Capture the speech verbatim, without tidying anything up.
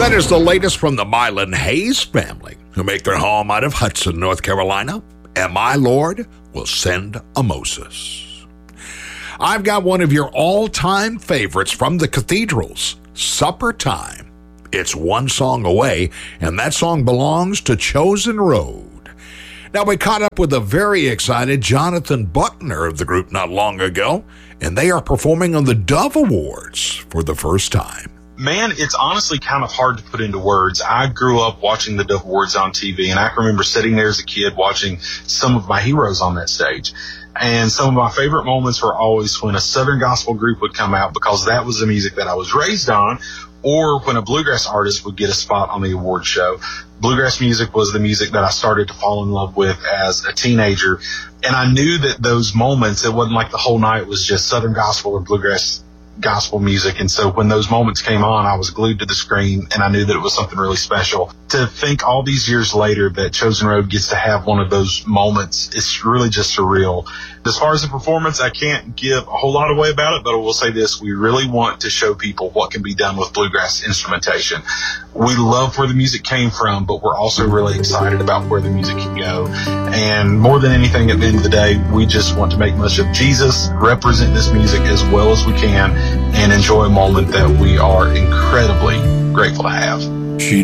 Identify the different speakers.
Speaker 1: That is the latest from the Mylan Hayes family, who make their home out of Hudson, North Carolina. And my Lord will send a Moses. I've got one of your all-time favorites from the Cathedrals, Supper Time. It's one song away, and that song belongs to Chosen Road. Now, we caught up with a very excited Jonathan Buckner of the group not long ago, and they are performing on the Dove Awards for the first time.
Speaker 2: Man, it's honestly kind of hard to put into words. I grew up watching the Dove Awards on T V, and I can remember sitting there as a kid watching some of my heroes on that stage. And some of my favorite moments were always when a Southern gospel group would come out, because that was the music that I was raised on, or when a bluegrass artist would get a spot on the award show. Bluegrass music was the music that I started to fall in love with as a teenager. And I knew that those moments, it wasn't like the whole night was just Southern gospel or bluegrass gospel music. And so when those moments came on, I was glued to the screen, and I knew that it was something really special. To think all these years later that Chosen Road gets to have one of those moments, it's really just surreal. As far as the performance, I can't give a whole lot away about it, but I will say this: we really want to show people what can be done with bluegrass instrumentation. We love where the music came from, but we're also really excited about where the music can go. And more than anything, at the end of the day, we just want to make much of Jesus, represent this music as well as we can, and enjoy a moment that we are incredibly grateful to have.